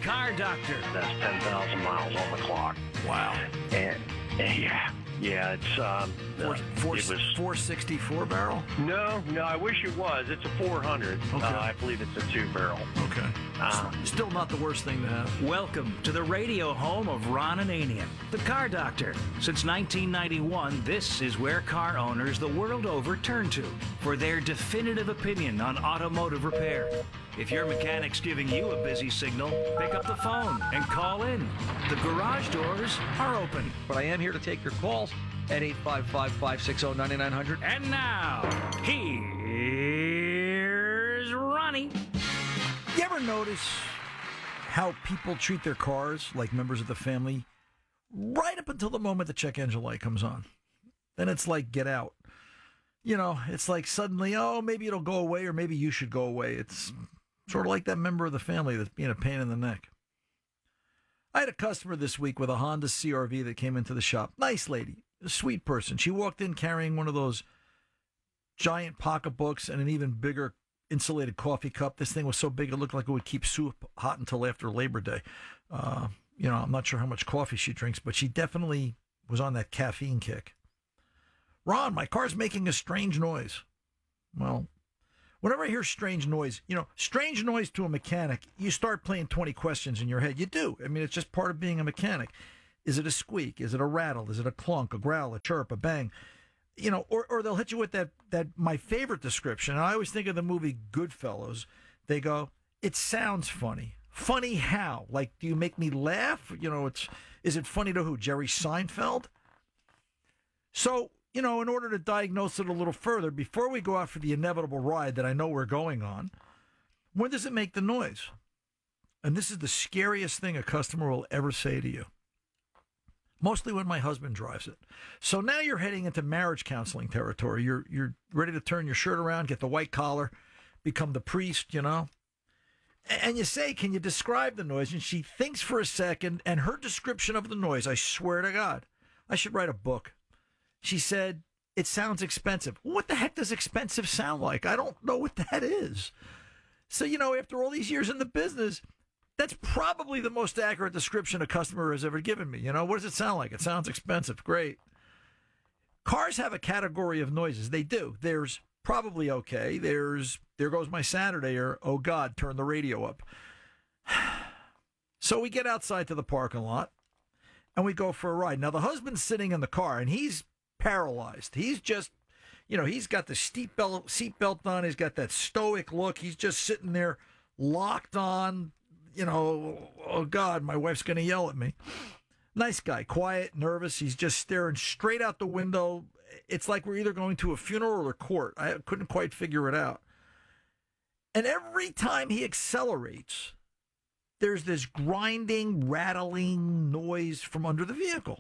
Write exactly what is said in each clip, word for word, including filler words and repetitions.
Car Doctor. That's ten thousand miles on the clock. Wow. And, and yeah, yeah, it's um, Four, four, it was four sixty-four barrel? no, no. I wish it was. It's a four hundred. Okay. Uh, I believe it's a two barrel. Okay. Uh, Still not the worst thing to have. Welcome to the radio home of Ron Ananian, the Car Doctor. Since nineteen ninety-one, this is where car owners the world over turn to for their definitive opinion on automotive repair. If your mechanic's giving you a busy signal, pick up the phone and call in. The garage doors are open. But I am here to take your calls at eight five five, five six zero, nine nine zero zero. And now, here's Ronnie. You ever notice how people treat their cars like members of the family right up until the moment the check engine light comes on? Then it's like, get out. You know, it's like suddenly, oh, maybe it'll go away or maybe you should go away. It's sort of like that member of the family that's being a pain in the neck. I had a customer this week with a Honda C R V that came into the shop. Nice lady, a sweet person. She walked in carrying one of those giant pocketbooks and an even bigger insulated coffee cup. This thing was so big it looked like it would keep soup hot until after Labor Day. Uh, you know, I'm not sure how much coffee she drinks, but she definitely was on that caffeine kick. Ron, my car's making a strange noise. Well, whenever I hear strange noise, you know, strange noise to a mechanic, you start playing twenty questions in your head. You do. I mean, it's just part of being a mechanic. Is it a squeak? Is it a rattle? Is it a clunk, a growl, a chirp, a bang? You know, or, or they'll hit you with that, that my favorite description. I always think of the movie Goodfellas. They go, it sounds funny. Funny how? Like, do you make me laugh? You know, it's is it funny to who? Jerry Seinfeld? So, you know, in order to diagnose it a little further, before we go out for the inevitable ride that I know we're going on, when does it make the noise? And this is the scariest thing a customer will ever say to you. Mostly when my husband drives it. So now you're heading into marriage counseling territory. You're you're ready to turn your shirt around, get the white collar, become the priest, you know. And you say, can you describe the noise? And she thinks for a second, and her description of the noise, I swear to God, I should write a book. She said, it sounds expensive. What the heck does expensive sound like? I don't know what that is. So, you know, after all these years in the business, that's probably the most accurate description a customer has ever given me. You know, what does it sound like? It sounds expensive. Great. Cars have a category of noises. They do. There's probably okay. There's, there goes my Saturday, or, oh, God, turn the radio up. So we get outside to the parking lot, and we go for a ride. Now, the husband's sitting in the car, and he's paralyzed. He's just, you know, he's got the seat belt, seat belt on. He's got that stoic look. He's just sitting there locked on. You know, oh, God, my wife's going to yell at me. Nice guy, quiet, nervous. He's just staring straight out the window. It's like we're either going to a funeral or a court. I couldn't quite figure it out. And every time he accelerates, there's this grinding, rattling noise from under the vehicle.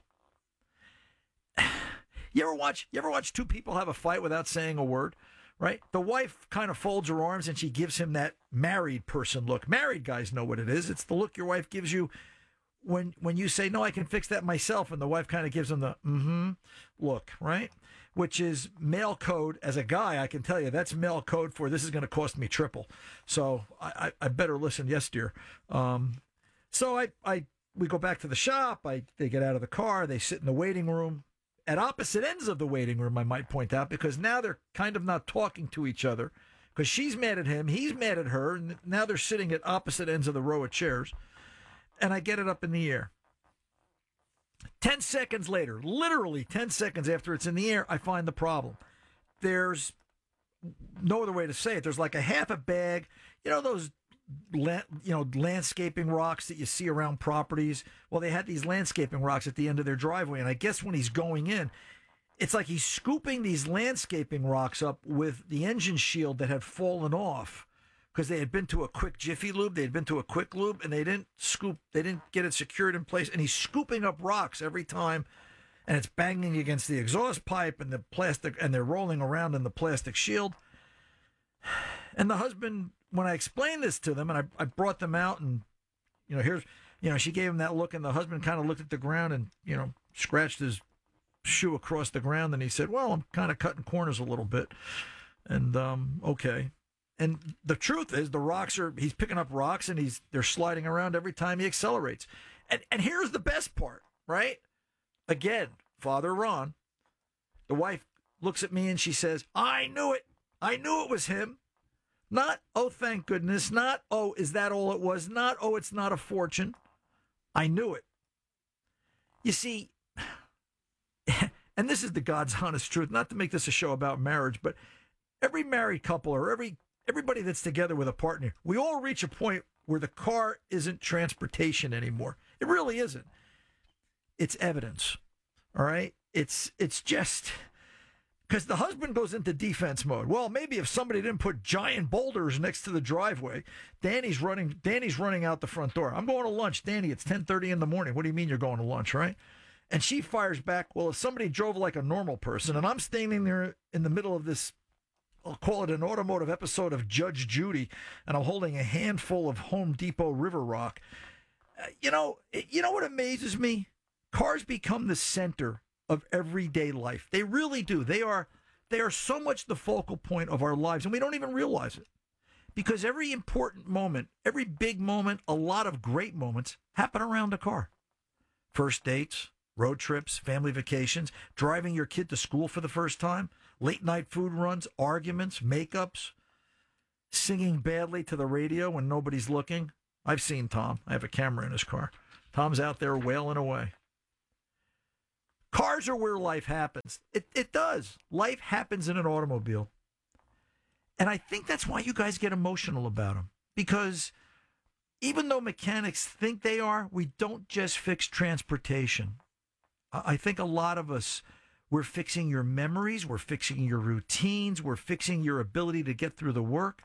You ever watch, you ever watch two people have a fight without saying a word? Right? The wife kind of folds her arms and she gives him that married person look. Married guys know what it is. It's the look your wife gives you when when you say, no, I can fix that myself. And the wife kind of gives him the mm-hmm look, right? Which is male code. As a guy, I can tell you that's male code for this is going to cost me triple. So I, I, I better listen. Yes, dear. Um, so I, I we go back to the shop. I They get out of the car. They sit in the waiting room. At opposite ends of the waiting room, I might point out, because now they're kind of not talking to each other, because she's mad at him, he's mad at her, and now they're sitting at opposite ends of the row of chairs, and I get it up in the air. Ten seconds later, literally ten seconds after it's in the air, I find the problem. There's no other way to say it. There's like a half a bag, you know, those La- you know, landscaping rocks that you see around properties. Well, they had these landscaping rocks at the end of their driveway, and I guess when he's going in, it's like he's scooping these landscaping rocks up with the engine shield that had fallen off because they had been to a quick Jiffy Lube, they had been to a quick lube, and they didn't scoop, they didn't get it secured in place, and he's scooping up rocks every time, and it's banging against the exhaust pipe and the plastic, and they're rolling around in the plastic shield. And the husband, when I explained this to them, and I, I brought them out, and, you know, here's, you know, she gave him that look, and the husband kind of looked at the ground and, you know, scratched his shoe across the ground, and he said, well, I'm kind of cutting corners a little bit. And, um, okay. And the truth is, the rocks are, he's picking up rocks and he's they're sliding around every time he accelerates. And and here's the best part, right? Again, Father Ron, the wife looks at me and she says, I knew it. I knew it was him. Not, oh, thank goodness. Not, oh, is that all it was? Not, oh, it's not a fortune. I knew it. You see, and this is the God's honest truth, not to make this a show about marriage, but every married couple or every everybody that's together with a partner, we all reach a point where the car isn't transportation anymore. It really isn't. It's evidence. All right? It's it's just because the husband goes into defense mode. Well, maybe if somebody didn't put giant boulders next to the driveway, Danny's running Danny's running out the front door. I'm going to lunch. Danny, it's ten thirty in the morning. What do you mean you're going to lunch, right? And she fires back, well, if somebody drove like a normal person and I'm standing there in the middle of this, I'll call it an automotive episode of Judge Judy, and I'm holding a handful of Home Depot River Rock. Uh, you know, you know what amazes me? Cars become the center of everyday life. They really do. They are they are so much the focal point of our lives, and we don't even realize it. Because every important moment, every big moment, a lot of great moments happen around a car. First dates, road trips, family vacations, driving your kid to school for the first time, late night food runs, arguments, makeups, singing badly to the radio when nobody's looking. I've seen Tom. I have a camera in his car. Tom's out there wailing away. Cars are where life happens. It it does. Life happens in an automobile. And I think that's why you guys get emotional about them. Because even though mechanics think they are, we don't just fix transportation. I think a lot of us, we're fixing your memories, we're fixing your routines, we're fixing your ability to get through the work.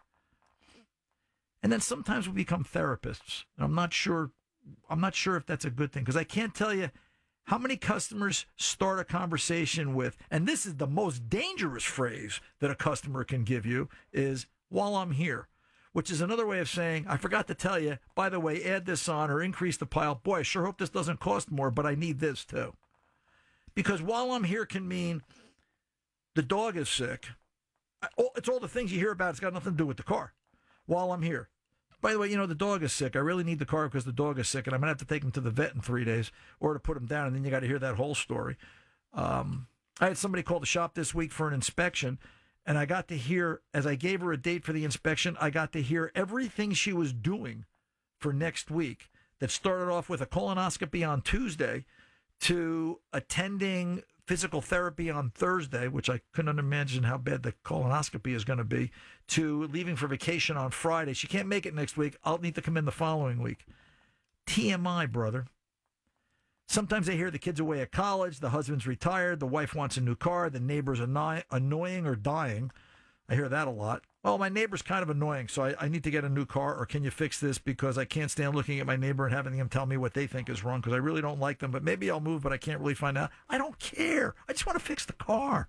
And then sometimes we become therapists. And I'm not sure I'm not sure if that's a good thing, because I can't tell you how many customers start a conversation with, and this is the most dangerous phrase that a customer can give you, is, while I'm here, which is another way of saying, I forgot to tell you, by the way, add this on or increase the pile. Boy, I sure hope this doesn't cost more, but I need this too. Because while I'm here can mean the dog is sick. It's all the things you hear about. It's got nothing to do with the car. While I'm here. By the way, you know, the dog is sick. I really need the car because the dog is sick, and I'm going to have to take him to the vet in three days or to put him down, and then you got to hear that whole story. Um, I had somebody call the shop this week for an inspection, and I got to hear, as I gave her a date for the inspection, I got to hear everything she was doing for next week that started off with a colonoscopy on Tuesday to attending physical therapy on Thursday, which I couldn't imagine how bad the colonoscopy is going to be, to leaving for vacation on Friday. She can't make it next week. I'll need to come in the following week. T M I, brother. Sometimes I hear the kid's away at college, the husband's retired, the wife wants a new car, the neighbor's anno- annoying or dying. I hear that a lot. Well, my neighbor's kind of annoying, so I, I need to get a new car, or can you fix this, because I can't stand looking at my neighbor and having them tell me what they think is wrong, because I really don't like them, but maybe I'll move, but I can't really find out. I don't care. I just want to fix the car.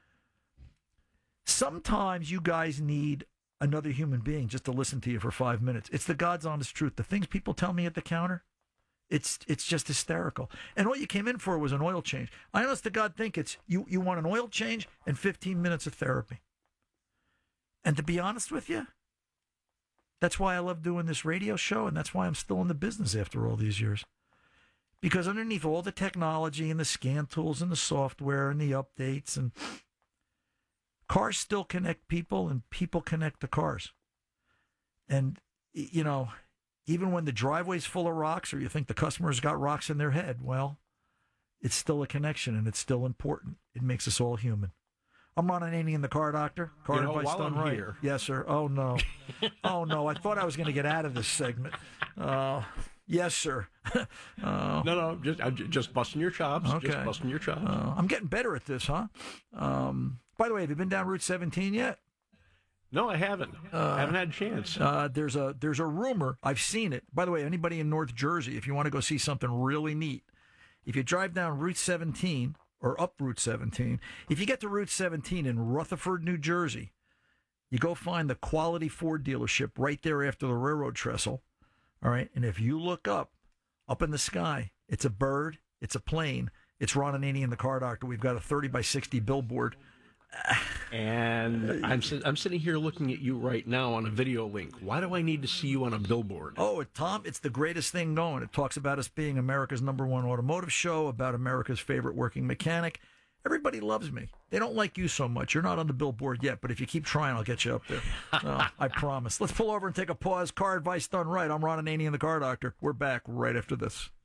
Sometimes you guys need another human being just to listen to you for five minutes. It's the God's honest truth. The things people tell me at the counter, it's it's just hysterical. And all you came in for was an oil change. I honest to God think it's you, you want an oil change and fifteen minutes of therapy. And to be honest with you, that's why I love doing this radio show, and that's why I'm still in the business after all these years. Because underneath all the technology and the scan tools and the software and the updates, and cars still connect people, and people connect the cars. And, you know, even when the driveway's full of rocks, or you think the customer's got rocks in their head, well, it's still a connection, and it's still important. It makes us all human. I'm Ron Ananian, the car doctor. Car you know, advice while done I'm right. here. Yes, sir. Oh, no. Oh, no. I thought I was going to get out of this segment. Uh, yes, sir. uh, No, no, just I'm j- just busting your chops. Okay. Just busting your chops. uh, I'm getting better at this, huh? Um, by the way, have you been down Route seventeen yet? No, I haven't. Uh, I haven't had a chance. Uh, there's a there's a rumor. I've seen it. By the way, anybody in North Jersey, if you want to go see something really neat, if you drive down Route seventeen or up Route seventeen, if you get to Route seventeen in Rutherford, New Jersey, you go find the Quality Ford dealership right there after the railroad trestle. All right, and if you look up, up in the sky, it's a bird, it's a plane, it's Ron Ananian, the car doctor. We've got a thirty by sixty billboard. And I'm si- I'm sitting here looking at you right now on a video link. Why do I need to see you on a billboard? Oh, Tom, it's the greatest thing going. It talks about us being America's number one automotive show, about America's favorite working mechanic. Everybody loves me. They don't like you so much. You're not on the billboard yet, but if you keep trying, I'll get you up there. Oh, I promise. Let's pull over and take a pause. Car advice done right. I'm Ron Ananian, the Car Doctor. We're back right after this.